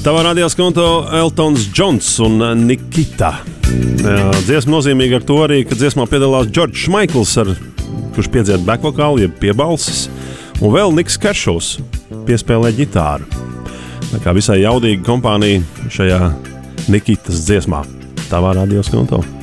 Tavā radioskonto Eltons Džons un Nikita. Dziesma nozīmīga ar to arī, ka dziesmā piedalās Džordžs Maikls, kurš piedzied backvokālu, jeb piebalsis, un vēl Niks Keršovs piespēlē ģitāru. Tā kā visai jaudīga kompānija šajā Nikitas dziesmā. Tavā radioskonto.